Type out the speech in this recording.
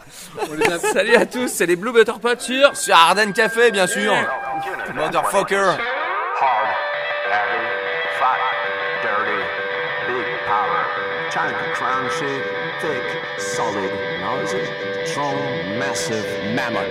Salut à tous, c'est les Blue Butter Pots sur Arden Café, bien sûr. Motherfucker. Hard, heavy, fat, dirty, big power. Trying to crown shit, thick, solid. Now is it? Strong, massive mammoth.